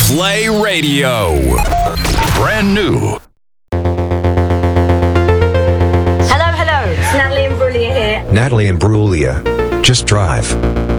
Play Radio. Brand new. Hello, it's Natalie Imbruglia here. Natalie Imbruglia. Just drive.